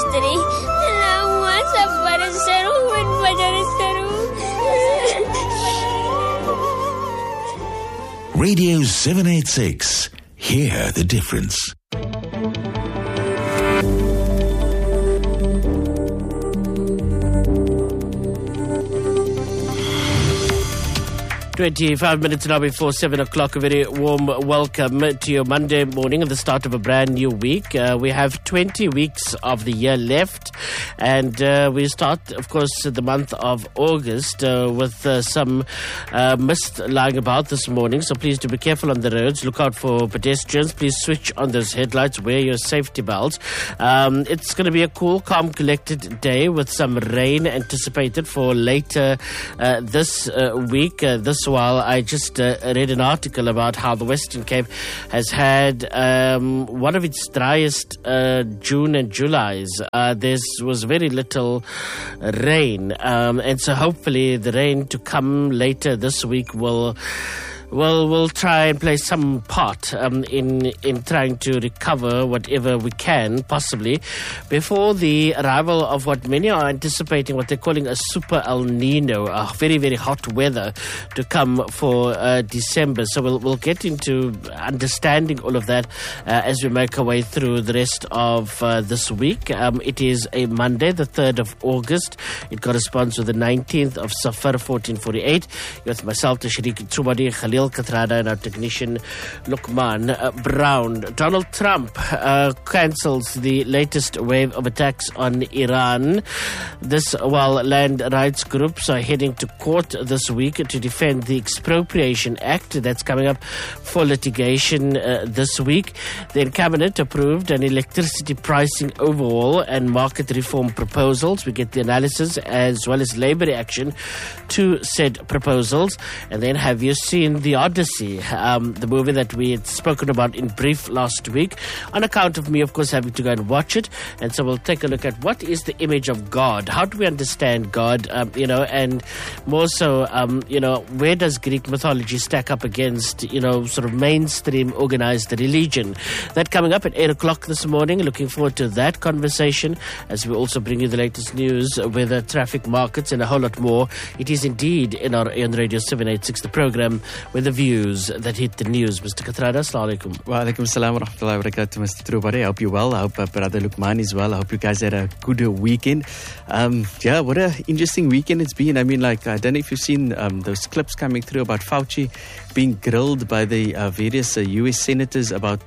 istri. Lama sabar seru pacar seru. Radio 786. Hear the difference. 25 minutes now before 7 o'clock. A very warm welcome to your Monday morning at the start of a brand new week. We have 20 weeks of the year left, and we start, of course, the month of August with some mist lying about this morning. So please do be careful on the roads. Look out for pedestrians. Please switch on those headlights. Wear your safety belts. It's going to be a cool, calm, collected day with some rain anticipated for later this week. This while I just read an article about how the Western Cape has had one of its driest June and Julys. There was very little rain, and so hopefully the rain to come later this week will try and play some part in trying to recover whatever we can, possibly, before the arrival of what many are anticipating, what they're calling a super El Nino, a very, very hot weather to come for December. So we'll get into understanding all of that as we make our way through the rest of this week. It is a Monday, the 3rd of August. It corresponds with the 19th of Safar, 1448. With myself, Tashriq Tsubadi, Khalil Kathrada, and our technician Lukman Brown. Donald Trump cancels the latest wave of attacks on Iran. This while land rights groups are heading to court this week to defend the Expropriation Act that's coming up for litigation this week. Then Cabinet approved an electricity pricing overhaul and market reform proposals. We get the analysis as well as labor reaction to said proposals. And then, have you seen The Odyssey, the movie that we had spoken about in brief last week, on account of me, of course, having to go and watch it. And so we'll take a look at what is the image of God. How do we understand God, and more so, where does Greek mythology stack up against, sort of mainstream organized religion? That coming up at 8 o'clock this morning. Looking forward to that conversation as we also bring you the latest news, weather, traffic, markets, and a whole lot more. It is indeed in our on Radio 786, the program with the views that hit the news. Mr. Kathrada, assalamu alaikum. Wa alaikum assalam wa rahmatullahi wa barakatuh, Mr. Trubari. I hope you're well. I hope Brother Lukman is well. I hope you guys had a good weekend. What an interesting weekend it's been. I mean, I don't know if you've seen those clips coming through about Fauci being grilled by the various US senators about,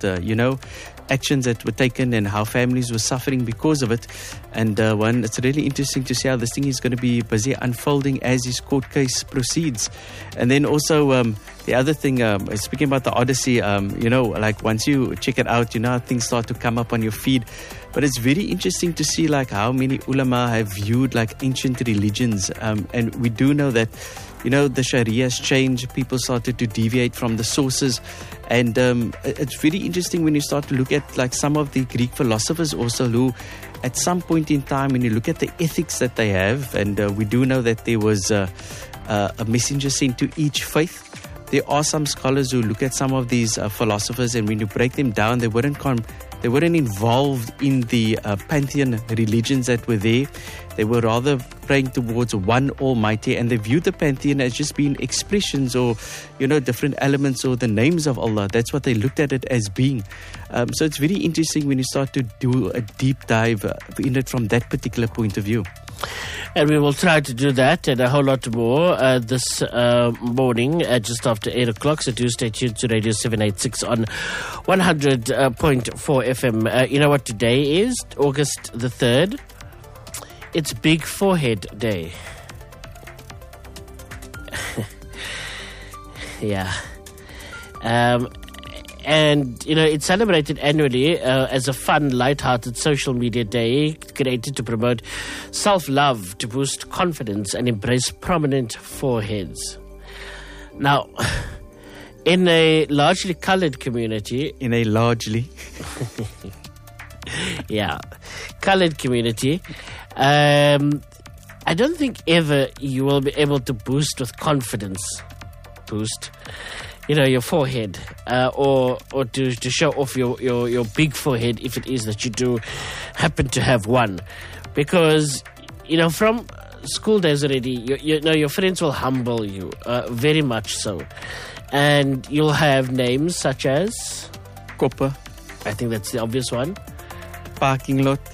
actions that were taken and how families were suffering because of it. And it's really interesting to see how this thing is going to be busy unfolding as his court case proceeds. And then also the other thing, speaking about The Odyssey, once you check it out, how things start to come up on your feed. But it's very interesting to see how many ulama have viewed ancient religions. And we do know that the Sharia's changed. People started to deviate from the sources. And it's very interesting when you start to look at some of the Greek philosophers also, who at some point in time, when you look at the ethics that they have, and we do know that there was a messenger sent to each faith. There are some scholars who look at some of these philosophers, and when you break them down, they weren't involved in the pantheon religions that were there. They were rather praying towards one Almighty, and they viewed the pantheon as just being expressions or, different elements or the names of Allah. That's what they looked at it as being. So it's very interesting when you start to do a deep dive in it from that particular point of view. And we will try to do that and a whole lot more this morning just after 8 o'clock. So do stay tuned to Radio 786 on 100.4 FM. You know what today is? August the 3rd. It's Big Forehead Day. Yeah. And, it's celebrated annually as a fun, light-hearted social media day created to promote self-love, to boost confidence and embrace prominent foreheads. Now, in a largely colored community... Yeah, colored community... I don't think ever you will be able to boost with confidence. your forehead, or to show off your big forehead if it is that you do happen to have one, because from school days already, your friends will humble you, very much so, and you'll have names such as Copper, I think that's the obvious one. parking lot,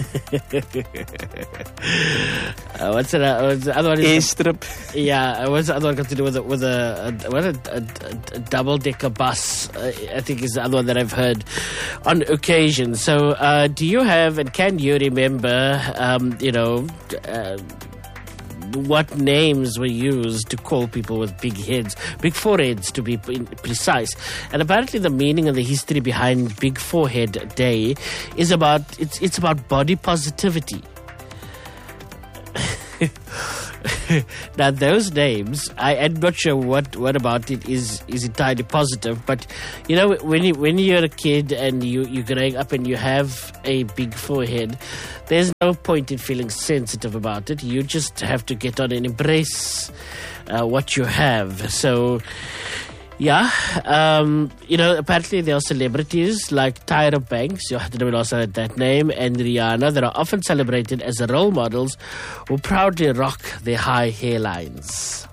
What's the other one? airstrip. Yeah, what's the other one got to do with a double-decker bus? I think is the other one that I've heard on occasion. So, do you have and can you remember, what names were used to call people with big heads, big foreheads to be precise? And apparently the meaning and the history behind Big Forehead Day is about it's about body positivity. Now those names, I'm not sure what about it is entirely positive, but when you're a kid and you're growing up and you have a big forehead, there's no point in feeling sensitive about it. You just have to get on and embrace what you have. So yeah, apparently there are celebrities like Tyra Banks, I don't know also that name, and Rihanna that are often celebrated as the role models who proudly rock their high hairlines.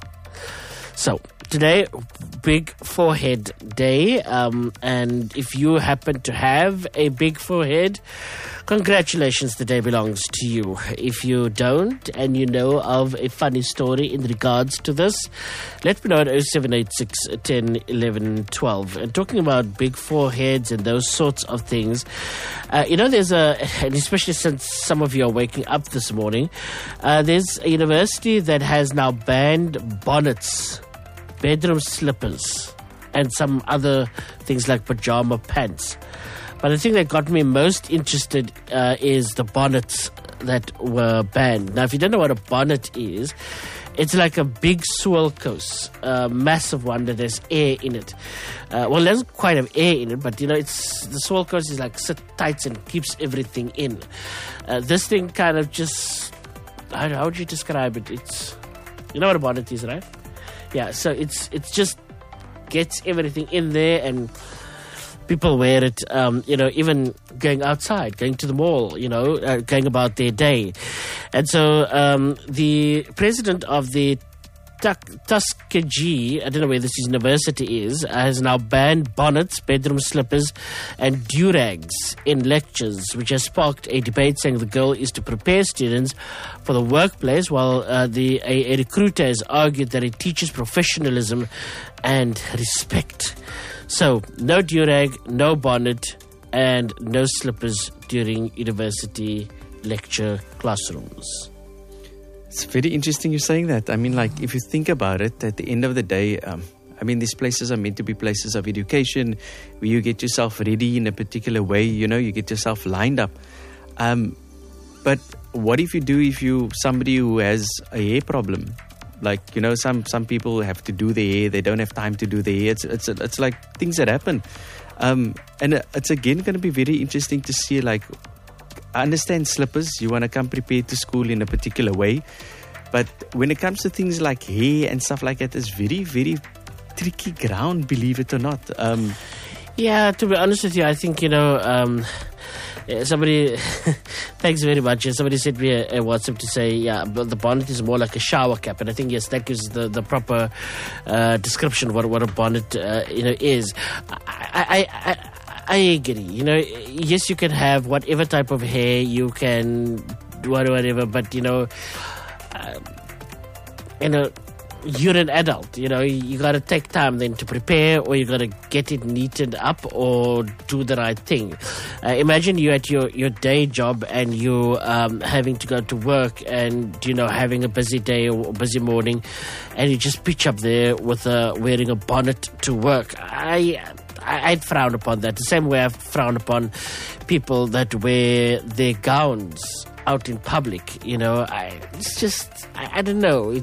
So today, Big Forehead Day, and if you happen to have a big forehead, congratulations, the day belongs to you. If you don't and you know of a funny story in regards to this, let me know at 0786 10 11 12. And talking about big foreheads and those sorts of things, there's and especially since some of you are waking up this morning, there's a university that has now banned bonnets, bedroom slippers, and some other things like pajama pants. But the thing that got me most interested is the bonnets that were banned. Now, if you don't know what a bonnet is, it's like a big swirlcase, a massive one that has air in it. Well, it doesn't quite have air in it, but it's the swirlcase is like sit tight and keeps everything in. This thing kind of just, how would you describe it? It's, you know what a bonnet is, right? Yeah, so it's just gets everything in there, and people wear it, even going outside, going to the mall, going about their day. And so the president of the Tuskegee, I don't know where this university is, has now banned bonnets, bedroom slippers, and durags in lectures, which has sparked a debate saying the goal is to prepare students for the workplace, while a recruiter has argued that it teaches professionalism and respect. So, no durag, no bonnet, and no slippers during university lecture classrooms. It's very interesting you're saying that. I mean, like, if you think about it, at the end of the day, these places are meant to be places of education where you get yourself ready in a particular way, you get yourself lined up. But what if you somebody who has a hair problem? Like, some people have to do their hair, they don't have time to do their hair. It's like things that happen. And it's again going to be very interesting to see, like, I understand slippers, you want to come prepared to school in a particular way. But when it comes to things like hair and stuff like that, it's very, very tricky ground, believe it or not. Yeah, to be honest with you, I think, somebody, thanks very much. Somebody sent me a WhatsApp to say, the bonnet is more like a shower cap. And I think, yes, that gives the proper description of what a bonnet, is. I agree. Yes, you can have whatever type of hair, you can do whatever, but, you're an adult, you got to take time then to prepare, or you got to get it neatened up or do the right thing. Imagine you at your day job and you having to go to work and, having a busy day or busy morning, and you just pitch up there with wearing a bonnet to work. I'd frown upon that. The same way I frown upon people that wear their gowns out in public. I don't know.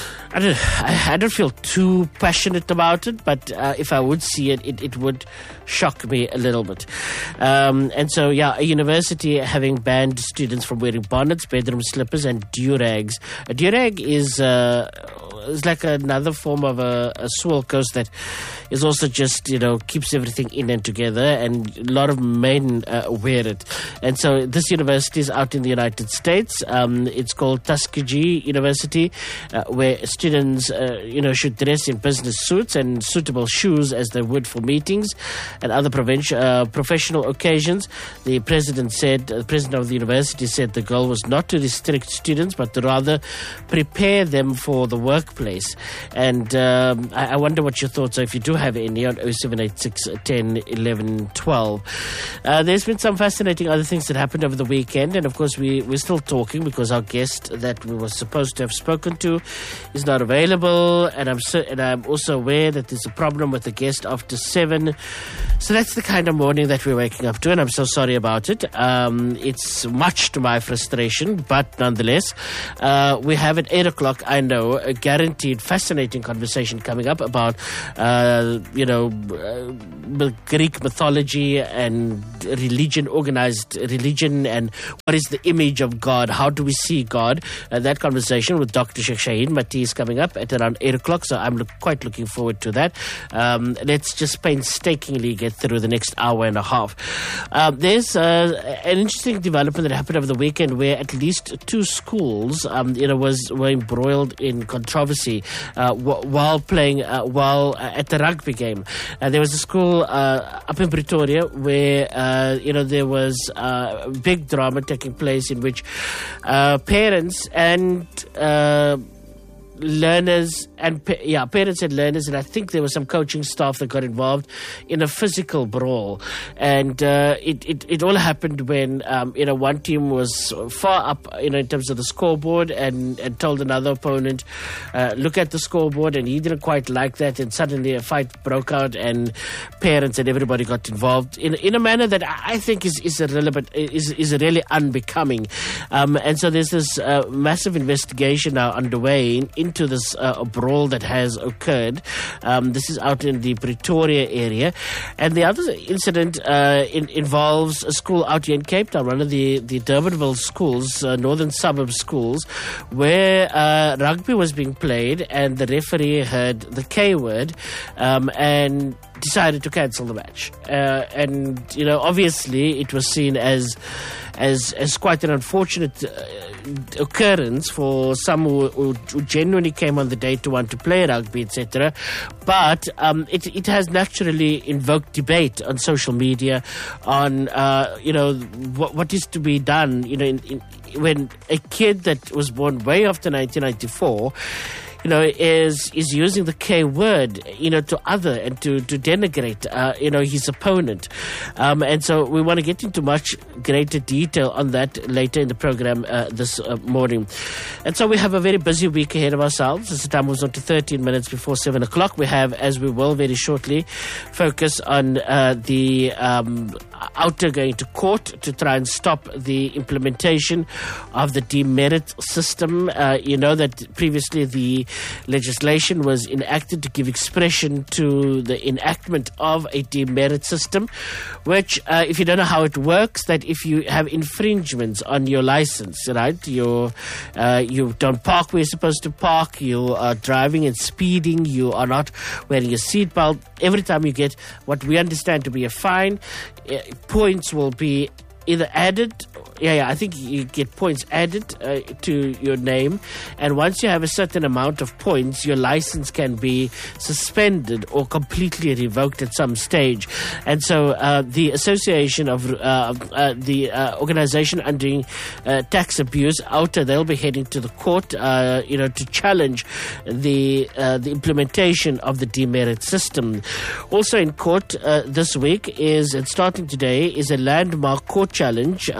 I don't feel too passionate about it, but if I would see it, it would shock me a little bit. And so, a university having banned students from wearing bonnets, bedroom slippers, and durags. A durag is like another form of a swirl coat that is also just, keeps everything in and together, and a lot of men wear it. And so this university is out in the United States. It's called Tuskegee University, where students, should dress in business suits and suitable shoes as they would for meetings and other professional occasions. The president of the university said the goal was not to restrict students, but to rather prepare them for the workplace. And I wonder what your thoughts are, if you do have any, on 0786 10 11 12. There's been some fascinating other things that happened over the weekend, and of course we're still talking because our guest that we were supposed to have spoken to is not available, and I'm also aware that there's a problem with the guest after 7. So that's the kind of morning that we're waking up to, and I'm so sorry about it. It's much to my frustration, but nonetheless, we have at 8 o'clock, I know, a guaranteed fascinating conversation coming up about Greek mythology and religion, organized religion, and what is the image of God? How do we see God? That conversation with Dr. Sheikh Shaheen Mati is coming up at around 8 o'clock, so I'm quite looking forward to that. Let's just painstakingly get through the next hour and a half. There's an interesting development that happened over the weekend where at least 2 schools were embroiled in controversy while playing at the rugby game. There was a school up in Pretoria where there was big drama taking place in which parents and learners and parents and learners, and I think there was some coaching staff that got involved in a physical brawl, and it all happened when one team was far up in terms of the scoreboard and told another opponent look at the scoreboard, and he didn't quite like that, and suddenly a fight broke out and parents and everybody got involved in a manner that I think is irrelevant, is really unbecoming, and so there's this massive investigation now underway into this brawl that has occurred. This is out in the Pretoria area. And the other incident involves a school out here in Cape Town, one of the Durbanville schools, northern suburb schools, where rugby was being played and the referee heard the K word and decided to cancel the match. And obviously it was seen as quite an unfortunate occurrence for some who genuinely came on the day to want to play rugby, etc. But it has naturally invoked debate on social media on what is to be done. When a kid that was born way after 1994 is using the K word, to other and to denigrate, his opponent. And so we want to get into much greater detail on that later in the program this morning. And so we have a very busy week ahead of ourselves. As the time moves on to 13 minutes before 7 o'clock, we have, as we will very shortly, focus on the outer going to court to try and stop the implementation of the demerit system. You know that previously the legislation was enacted to give expression to the enactment of a demerit system, which, if you don't know how it works, that if you have infringements on your license, right, you don't park where you're supposed to park, you are driving and speeding, you are not wearing your seatbelt, every time you get what we understand to be a fine, points will be either added. I think you get points added to your name, and once you have a certain amount of points, your license can be suspended or completely revoked at some stage. And so the association of the organization undoing tax abuse, OUTA, they'll be heading to the court, to challenge the implementation of the demerit system. Also in court this week and starting today is a landmark court challenge on South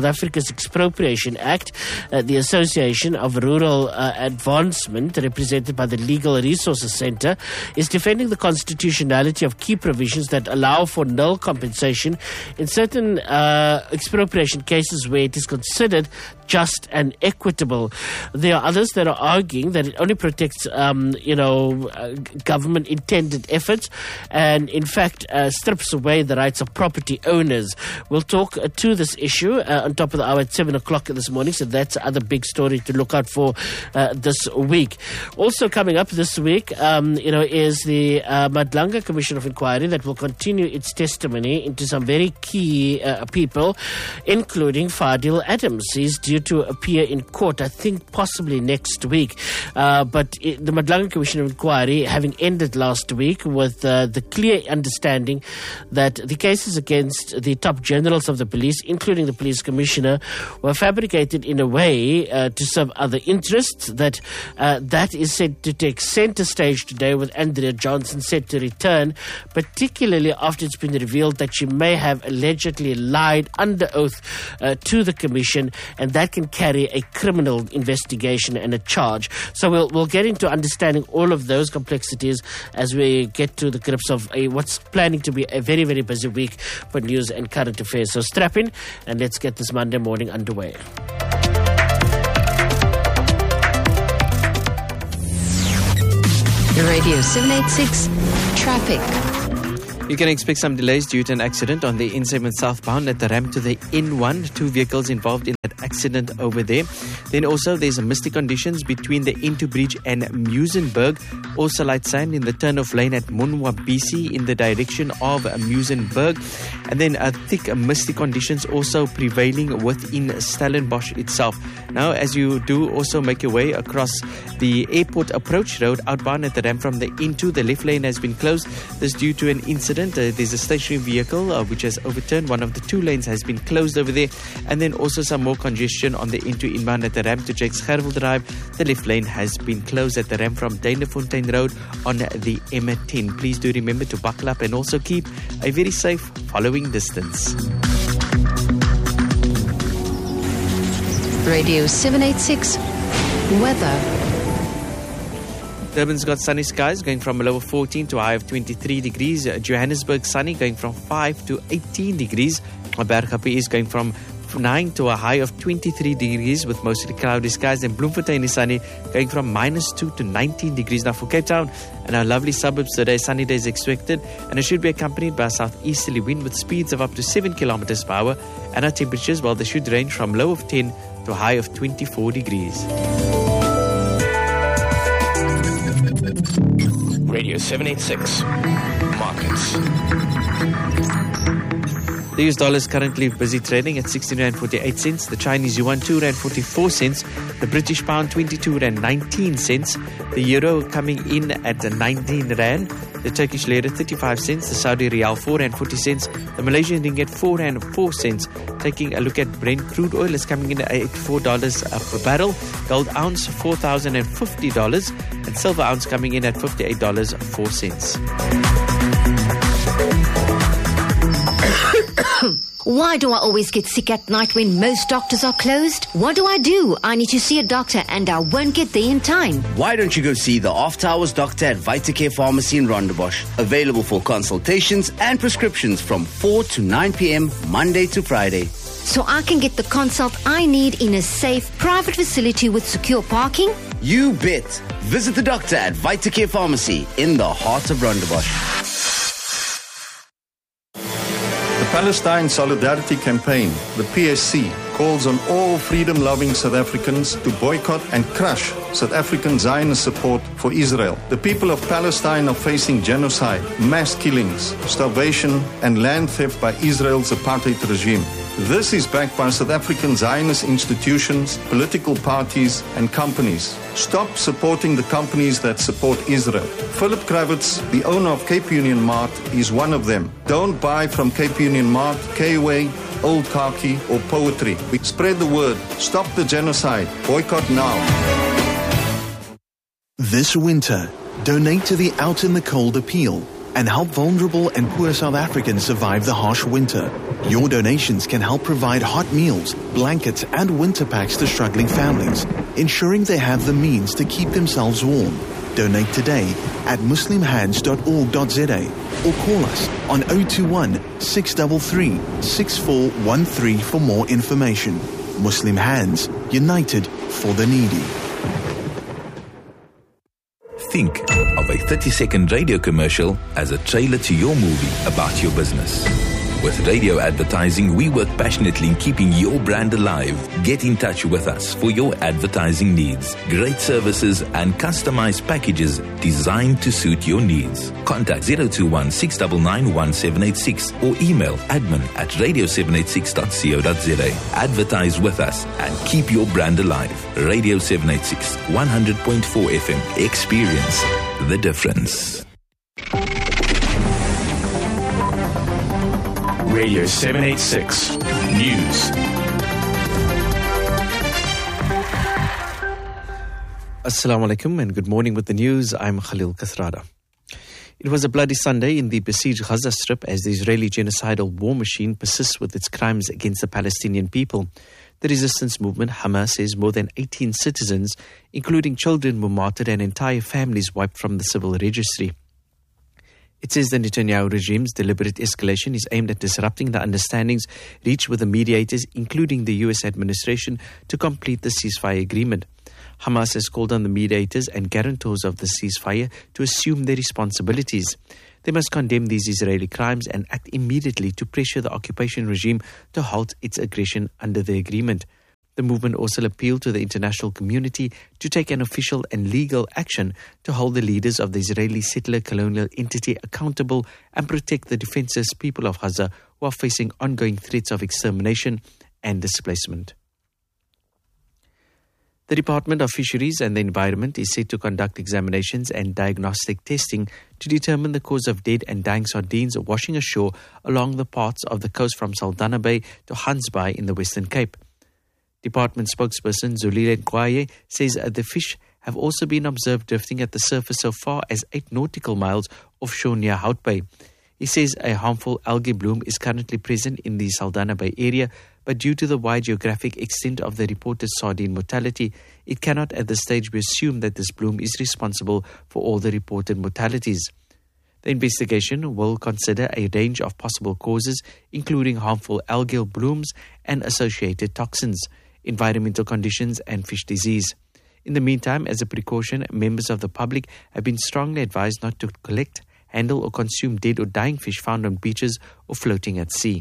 Africa's Expropriation Act. The Association of Rural Advancement, represented by the Legal Resources Centre, is defending the constitutionality of key provisions that allow for null compensation in certain expropriation cases where it is considered just and equitable. There are others that are arguing that it only protects, government intended efforts and, in fact, strips away the rights of property owners. We'll talk to this issue on top of the hour at 7 o'clock this morning, so that's the other big story to look out for this week. Also coming up this week, is the Madlanga Commission of Inquiry that will continue its testimony into some very key people, including Fadil Adams. He's due to appear in court, I think possibly next week. But the Madlanga Commission of Inquiry having ended last week with the clear understanding that the cases against the top generals of the police, including the police commissioner, were fabricated in a way to serve other interests, that is said to take center stage today, with Andrea Johnson set to return, particularly after it's been revealed that she may have allegedly lied under oath to the commission, and that can carry a criminal investigation and a charge. So we'll get into understanding all of those complexities as we get to the grips of what's planning to be a very, very busy week for news and current affairs. So strap in and let's get this Monday morning underway. Radio 786 Traffic. You can expect some delays due to an accident on the N7 southbound at the ramp to the N1. 2 vehicles involved in that accident over there. Then also there's a misty conditions between the N2 bridge and Muizenberg. Also light sand in the turn-off lane at Monwabisi in the direction of Muizenberg. And then thick misty conditions also prevailing within Stellenbosch itself. Now, as you do also make your way across the airport approach road outbound at the ramp from the N2, the left lane has been closed. This due to an incident. There's a stationary vehicle which has overturned. One of the 2 lanes has been closed over there. And then also some more congestion on the N2 inbound at the ramp to Jakes Gerwel Drive. The left lane has been closed at the ramp from Duinefontein Road on the M10. Please do remember to buckle up and also keep a very safe following distance. Radio 786 Weather. Durban's got sunny skies going from a low of 14 to a high of 23 degrees. Johannesburg sunny going from 5 to 18 degrees. Berghape is going from 9 to a high of 23 degrees with mostly cloudy skies. And Bloemfontein is sunny going from -2 to 19 degrees. Now for Cape Town and our lovely suburbs today, sunny days expected, and it should be accompanied by a southeasterly wind with speeds of up to 7 kilometers per hour. And our temperatures, well, they should range from low of 10 to a high of 24 degrees. Radio 786 Markets. The US dollar is currently busy trading at 16.48 cents. The Chinese yuan, 2.44 cents. The British pound, 22.19 cents. The euro coming in at 19 rand. The Turkish lira, 35 cents. The Saudi riyal, 4.40 cents. The Malaysian ringgit, 4.04 cents. Taking a look at Brent crude oil, is coming in at $84 per barrel. Gold ounce, $4,050. And silver ounce coming in at $58.04. Why do I always get sick at night when most doctors are closed? What do? I need to see a doctor and I won't get there in time. Why don't you go see the After Hours doctor at Vitacare Pharmacy in Rondebosch? Available for consultations and prescriptions from 4 to 9 p.m. Monday to Friday. So I can get the consult I need in a safe, private facility with secure parking? You bet. Visit the doctor at Vitacare Pharmacy in the heart of Rondebosch. The Palestine Solidarity Campaign, the PSC, calls on all freedom-loving South Africans to boycott and crush South African Zionist support for Israel. The people of Palestine are facing genocide, mass killings, starvation, and land theft by Israel's apartheid regime. This is backed by South African Zionist institutions, political parties, and companies. Stop supporting the companies that support Israel. Philip Kravitz, the owner of Cape Union Mart, is one of them. Don't buy from Cape Union Mart, K-Way, Old Khaki, or Poetry. We spread the word. Stop the genocide. Boycott now. This winter, donate to the Out in the Cold appeal and help vulnerable and poor South Africans survive the harsh winter. Your donations can help provide hot meals, blankets, and winter packs to struggling families, ensuring they have the means to keep themselves warm. Donate today at muslimhands.org.za or call us on 021 633 6413 for more information. Muslim Hands, united for the needy. Think of a 30-second radio commercial as a trailer to your movie about your business. With radio advertising, we work passionately in keeping your brand alive. Get in touch with us for your advertising needs. Great services and customized packages designed to suit your needs. Contact 021 699 1786 or email admin@radio786.co.za. Advertise with us and keep your brand alive. Radio 786, 100.4 FM. Experience the difference. Radio 786 News. Assalamu alaikum and good morning with the news. I'm Khalil Kathrada. It was a bloody Sunday in the besieged Gaza Strip as the Israeli genocidal war machine persists with its crimes against the Palestinian people. The resistance movement, Hamas, says more than 18 citizens, including children, were martyred and entire families wiped from the civil registry. It says the Netanyahu regime's deliberate escalation is aimed at disrupting the understandings reached with the mediators, including the US administration, to complete the ceasefire agreement. Hamas has called on the mediators and guarantors of the ceasefire to assume their responsibilities. They must condemn these Israeli crimes and act immediately to pressure the occupation regime to halt its aggression under the agreement. The movement also appealed to the international community to take an official and legal action to hold the leaders of the Israeli settler colonial entity accountable and protect the defenseless people of Gaza who are facing ongoing threats of extermination and displacement. The Department of Fisheries and the Environment is set to conduct examinations and diagnostic testing to determine the cause of dead and dying sardines washing ashore along the parts of the coast from Saldanha Bay to Hans Bay in the Western Cape. Department spokesperson Zulile Nkwaye says the fish have also been observed drifting at the surface so far as 8 nautical miles offshore near Hout Bay. He says a harmful algae bloom is currently present in the Saldanha Bay area, but due to the wide geographic extent of the reported sardine mortality, it cannot at this stage be assumed that this bloom is responsible for all the reported mortalities. The investigation will consider a range of possible causes, including harmful algal blooms and associated toxins, environmental conditions, and fish disease. In the meantime, as a precaution, members of the public have been strongly advised not to collect, handle, or consume dead or dying fish found on beaches or floating at sea.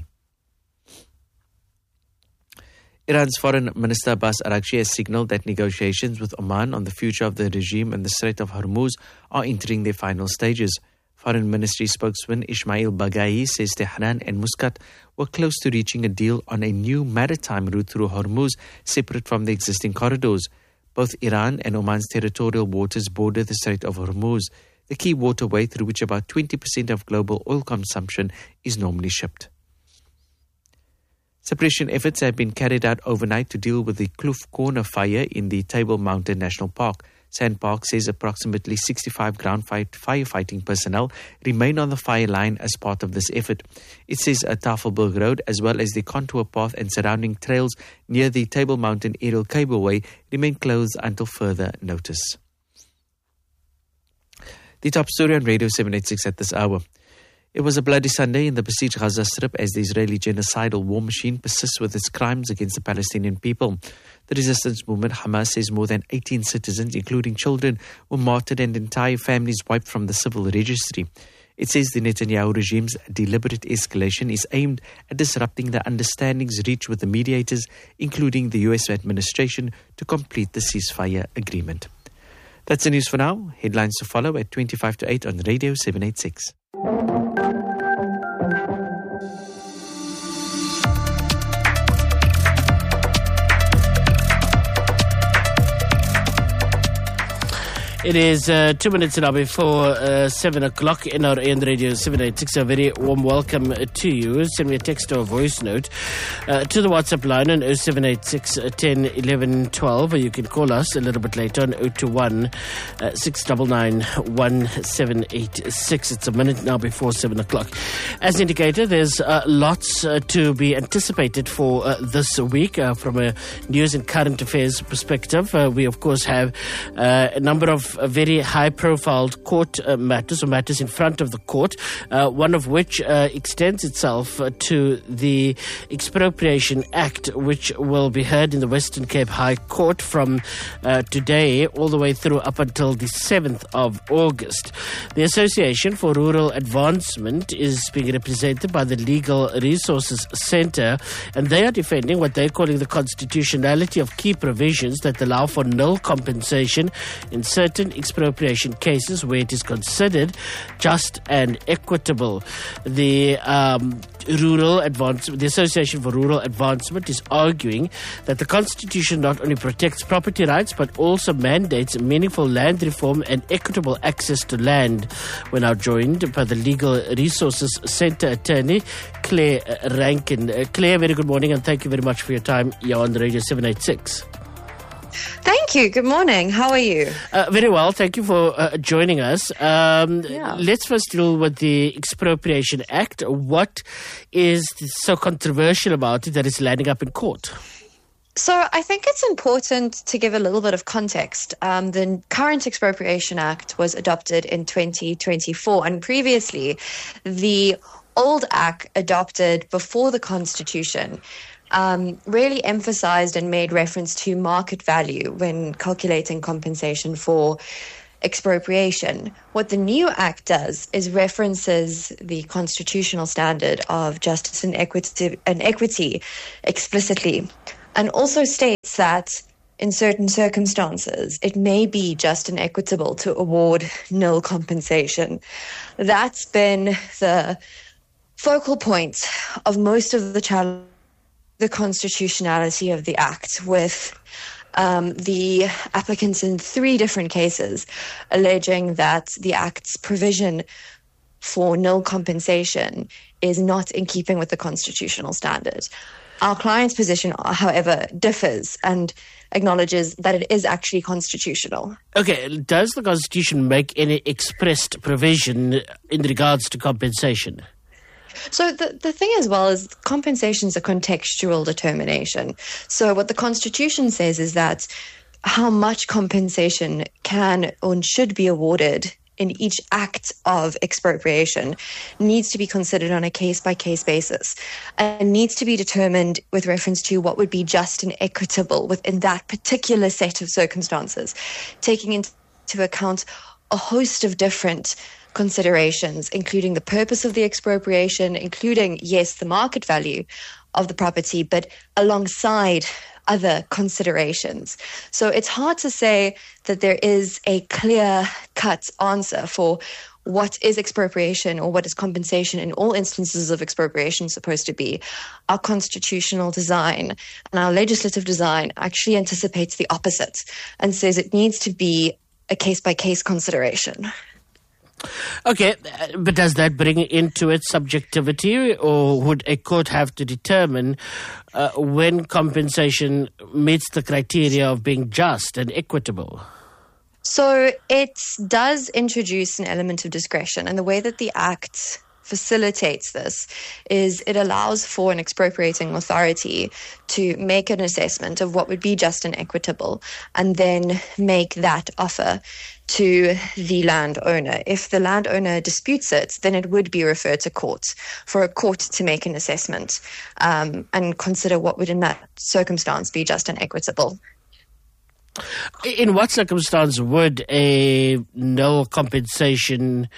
Iran's Foreign Minister Abbas Araghchi has signaled that negotiations with Oman on the future of the regime and the Strait of Hormuz are entering their final stages. Foreign Ministry spokesman Ismail Baghai says Tehran and Muscat were close to reaching a deal on a new maritime route through Hormuz, separate from the existing corridors. Both Iran and Oman's territorial waters border the Strait of Hormuz, the key waterway through which about 20% of global oil consumption is normally shipped. Suppression efforts have been carried out overnight to deal with the Kloof Corner fire in the Table Mountain National Park. SANParks says approximately 65 ground firefighting personnel remain on the fire line as part of this effort. It says Tafelberg Road, as well as the contour path and surrounding trails near the Table Mountain Aerial Cableway, remain closed until further notice. The top story on Radio 786 at this hour. It was a bloody Sunday in the besieged Gaza Strip as the Israeli genocidal war machine persists with its crimes against the Palestinian people. The resistance movement Hamas says more than 18 citizens, including children, were martyred and entire families wiped from the civil registry. It says the Netanyahu regime's deliberate escalation is aimed at disrupting the understandings reached with the mediators, including the US administration, to complete the ceasefire agreement. That's the news for now. Headlines to follow at 25 to 8 on Radio 786. It is 2 minutes now before 7 o'clock in our AM Radio 786. A very warm welcome to you. Send me a text or a voice note to the WhatsApp line on 0786 10 11 12. Or you can call us a little bit later on 021 699 1786. It's a minute now before 7 o'clock. As indicated, there's lots to be anticipated for this week from a news and current affairs perspective. We, of course, have a number of very high-profile court matters or matters in front of the court, one of which extends itself to the Expropriation Act, which will be heard in the Western Cape High Court from today all the way through up until the 7th of August. The Association for Rural Advancement is being represented by the Legal Resources Centre, and they are defending what they're calling the constitutionality of key provisions that allow for nil compensation in certain expropriation cases where it is considered just and equitable. The Association for Rural Advancement is arguing that the Constitution not only protects property rights but also mandates meaningful land reform and equitable access to land. We're now joined by the Legal Resources Centre attorney, Claire Rankin. Claire, very good morning and thank you very much for your time here on the Radio 786. Thank you. Good morning. How are you? Very well. Thank you for joining us. Let's first deal with the Expropriation Act. What is so controversial about it that is landing up in court? So I think it's important to give a little bit of context. The current Expropriation Act was adopted in 2024, and previously the old Act adopted before the Constitution really emphasized and made reference to market value when calculating compensation for expropriation. What the new Act does is references the constitutional standard of justice and equity explicitly, and also states that in certain circumstances it may be just and equitable to award nil compensation. That's been the focal point of most of the challenge. The constitutionality of the Act, with the applicants in 3 different cases alleging that the Act's provision for nil compensation is not in keeping with the constitutional standard. Our client's position, however, differs and acknowledges that it is actually constitutional. Okay, does the Constitution make any expressed provision in regards to compensation? So the thing as well is compensation is a contextual determination. So what the Constitution says is that how much compensation can or should be awarded in each act of expropriation needs to be considered on a case-by-case basis and needs to be determined with reference to what would be just and equitable within that particular set of circumstances, taking into account a host of different considerations, including the purpose of the expropriation, including, yes, the market value of the property, but alongside other considerations. So it's hard to say that there is a clear-cut answer for what is expropriation or what is compensation in all instances of expropriation supposed to be. Our constitutional design and our legislative design actually anticipates the opposite and says it needs to be a case-by-case consideration. Okay, but does that bring into it subjectivity, or would a court have to determine when compensation meets the criteria of being just and equitable? So it does introduce an element of discretion, and the way that the Act facilitates this is it allows for an expropriating authority to make an assessment of what would be just and equitable and then make that offer to the landowner. If the landowner disputes it, then it would be referred to court for a court to make an assessment and consider what would in that circumstance be just and equitable. In what circumstance would a no compensation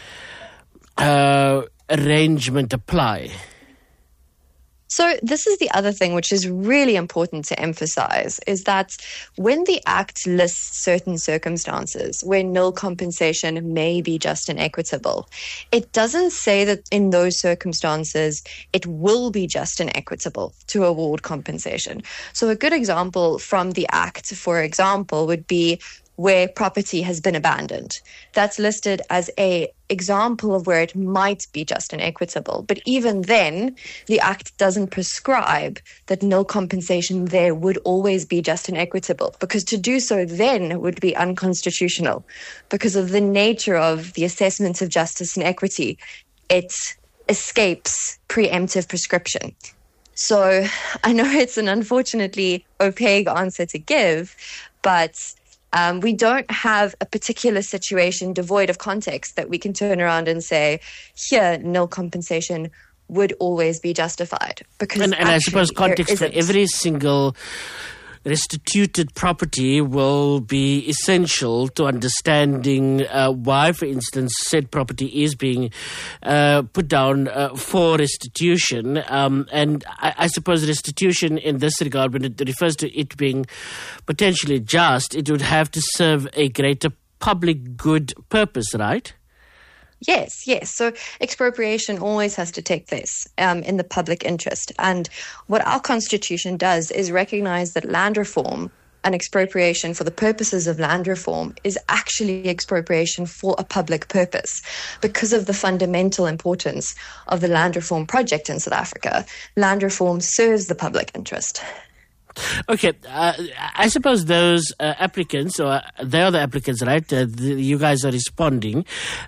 arrangement apply? So this is the other thing which is really important to emphasize, is that when the Act lists certain circumstances where nil compensation may be just and equitable, it doesn't say that in those circumstances it will be just and equitable to award compensation. So a good example from the Act, for example, would be where property has been abandoned. That's listed as an example of where it might be just and equitable. But even then, the Act doesn't prescribe that nil compensation there would always be just and equitable, because to do so then would be unconstitutional because of the nature of the assessment of justice and equity. It escapes preemptive prescription. So I know it's an unfortunately opaque answer to give, but we don't have a particular situation devoid of context that we can turn around and say, here, nil compensation would always be justified. Because and I suppose context for every single restituted property will be essential to understanding why, for instance, said property is being put down for restitution. And I suppose restitution in this regard, when it refers to it being potentially just, it would have to serve a greater public good purpose, right? Yes. So expropriation always has to take place in the public interest. And what our constitution does is recognize that land reform and expropriation for the purposes of land reform is actually expropriation for a public purpose. Because of the fundamental importance of the land reform project in South Africa, land reform serves the public interest. Okay, I suppose those applicants, or they are the applicants, right? You guys are responding.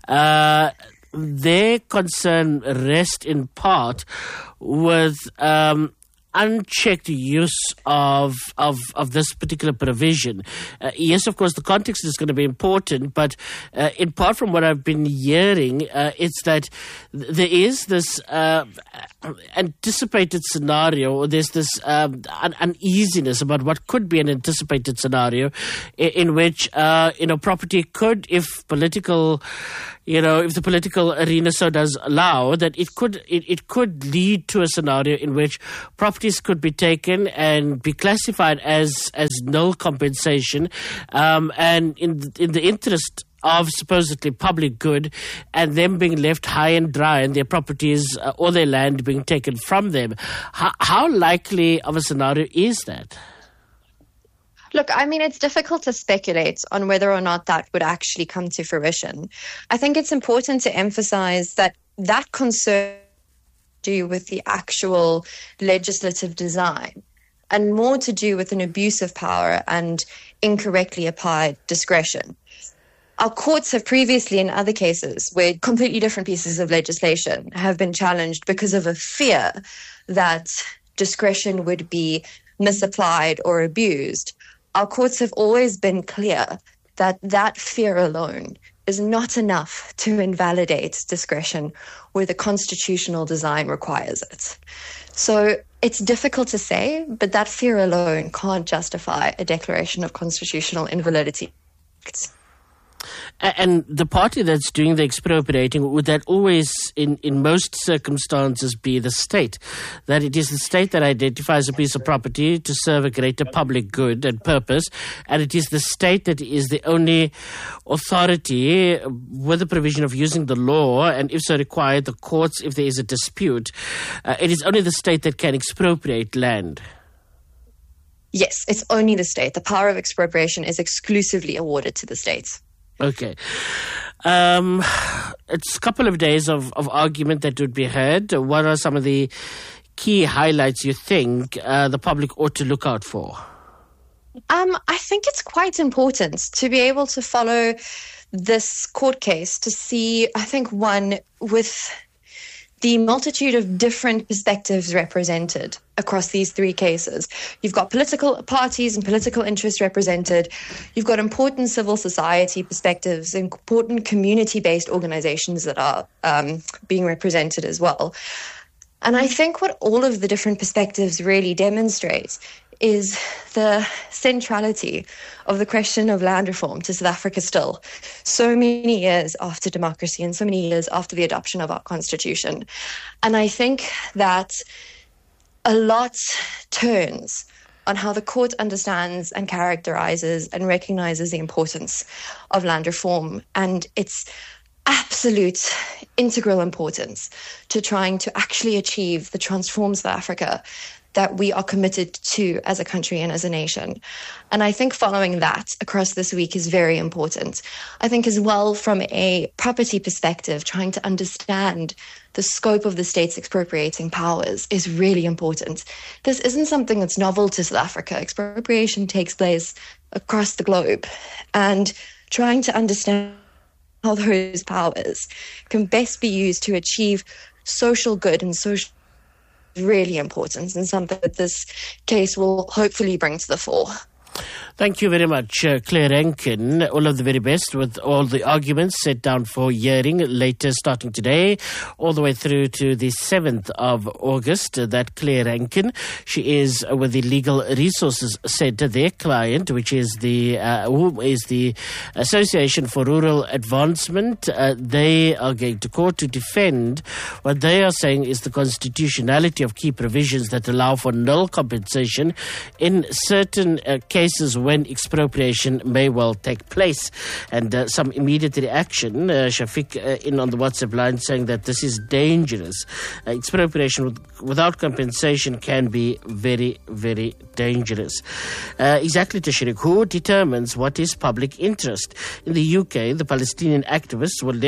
Their concern rests in part with unchecked use of this particular provision. Yes, of course, the context is going to be important, but in part from what I've been hearing, it's that there is this anticipated scenario, or there's this uneasiness about what could be an anticipated scenario in which property could, if the political arena so does allow, that it could lead to a scenario in which properties could be taken and be classified as null compensation, and in the interest of supposedly public good, and them being left high and dry and their properties or their land being taken from them. How likely of a scenario is that? Look, I mean, it's difficult to speculate on whether or not that would actually come to fruition. I think it's important to emphasize that concern to do with the actual legislative design and more to do with an abuse of power and incorrectly applied discretion. Our courts have previously, in other cases, where completely different pieces of legislation have been challenged because of a fear that discretion would be misapplied or abused. Our courts have always been clear that fear alone is not enough to invalidate discretion where the constitutional design requires it. So it's difficult to say, but that fear alone can't justify a declaration of constitutional invalidity. And the party that's doing the expropriating, would that always, in most circumstances, be the state? That it is the state that identifies a piece of property to serve a greater public good and purpose, and it is the state that is the only authority with the provision of using the law, and if so required, the courts, if there is a dispute. It is only the state that can expropriate land. Yes, it's only the state. The power of expropriation is exclusively awarded to the states. Okay. It's a couple of days of argument that would be heard. What are some of the key highlights you think the public ought to look out for? I think it's quite important to be able to follow this court case to see, I think, one with the multitude of different perspectives represented across these three cases. You've got political parties and political interests represented. You've got important civil society perspectives, important community-based organizations that are being represented as well. And I think what all of the different perspectives really demonstrate is the centrality of the question of land reform to South Africa still, so many years after democracy and so many years after the adoption of our constitution. And I think that a lot turns on how the court understands and characterizes and recognizes the importance of land reform. And it's absolute integral importance to trying to actually achieve the transformed South Africa that we are committed to as a country and as a nation. And I think following that across this week is very important. I think as well from a property perspective, trying to understand the scope of the state's expropriating powers is really important. This isn't something that's novel to South Africa. Expropriation takes place across the globe. And trying to understand how those powers can best be used to achieve social good and social really important, and something that this case will hopefully bring to the fore. Thank you very much, Claire Rankin. All of the very best with all the arguments set down for hearing later, starting today, all the way through to the 7th of August. That Claire Rankin, she is with the Legal Resources Centre. Their client, which is the Association for Rural Advancement, they are going to court to defend what they are saying is the constitutionality of key provisions that allow for null compensation in certain cases when expropriation may well take place. And some immediate reaction, Shafiq in on the WhatsApp line saying that this is dangerous. Expropriation without compensation can be very, very dangerous. Exactly, Tashriq. Who determines what is public interest? In the UK, the Palestinian activists were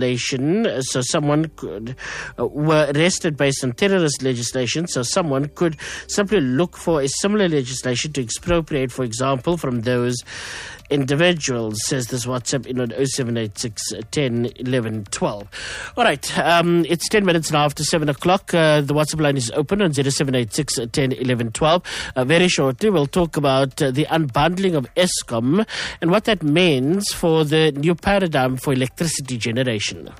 were arrested based on terrorist legislation, so someone could simply look for a similar legislation to expropriate, for example, from those individuals, says this WhatsApp in on 0786 10 11 12. All right, it's 10 minutes now after 7 o'clock. The WhatsApp line is open on 0786 10 11 12. Very shortly, we'll talk about the unbundling of Eskom and what that means for the new paradigm for electricity generation.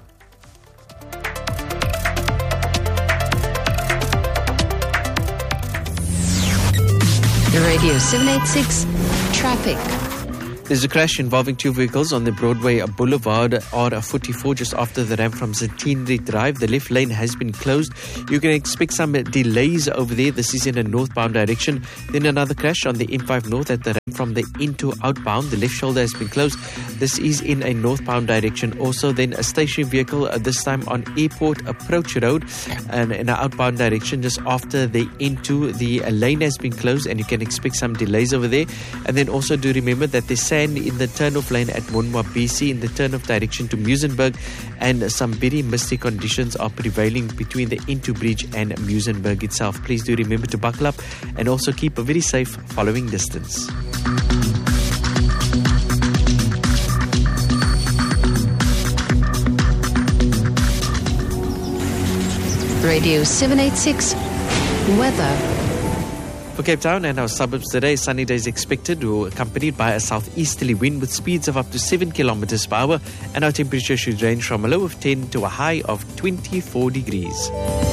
Radio 786 Traffic. There's a crash involving two vehicles on the Broadway Boulevard R44 just after the ramp from Centenary Drive. The left lane has been closed. You can expect some delays over there. This is in a northbound direction. Then another crash on the M5 North at the ramp from the into outbound. The left shoulder has been closed. This is in a northbound direction. Also then a stationary vehicle, this time on Airport Approach Road and in an outbound direction just after the into the lane has been closed, and you can expect some delays over there. And then also do remember that the sand in the turn-off lane at Monwa BC in the turn-off direction to Muizenberg, and some very misty conditions are prevailing between the Into Bridge and Muizenberg itself. Please do remember to buckle up and also keep a very safe following distance. Radio 786 Weather. For Cape Town and our suburbs today, sunny days expected, accompanied by a southeasterly wind with speeds of up to 7 kilometers per hour, and our temperature should range from a low of 10 to a high of 24 degrees.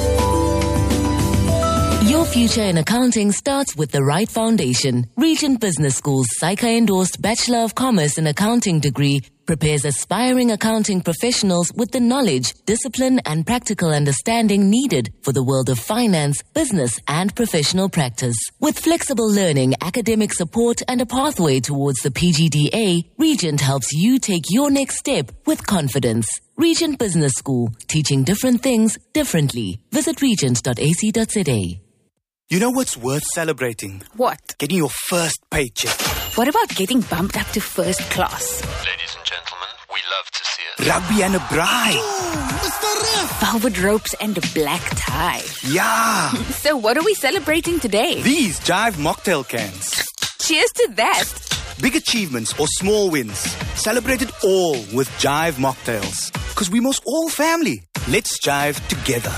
Your future in accounting starts with the right foundation. Regent Business School's SAICA-endorsed Bachelor of Commerce in Accounting degree prepares aspiring accounting professionals with the knowledge, discipline, and practical understanding needed for the world of finance, business, and professional practice. With flexible learning, academic support, and a pathway towards the PGDA, Regent helps you take your next step with confidence. Regent Business School, teaching different things differently. Visit regent.ac.za. You know what's worth celebrating? What? Getting your first paycheck. What about getting bumped up to first class? Ladies and gentlemen, we love to see it. Rugby and a bride. Mr. Ref. Velvet ropes and a black tie. Yeah. So what are we celebrating today? These Jive mocktail cans. Cheers to that. Big achievements or small wins. Celebrate it all with Jive mocktails. Because we must all family. Let's jive together.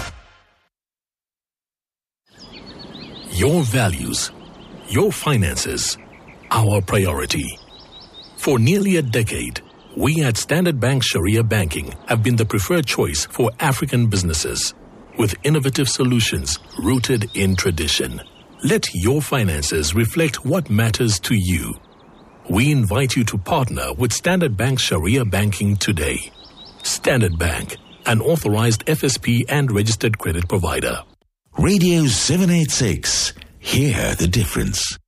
Your values, your finances, our priority. For nearly a decade, we at Standard Bank Sharia Banking have been the preferred choice for African businesses, with innovative solutions rooted in tradition. Let your finances reflect what matters to you. We invite you to partner with Standard Bank Sharia Banking today. Standard Bank, an authorized FSP and registered credit provider. Radio 786. Hear the difference.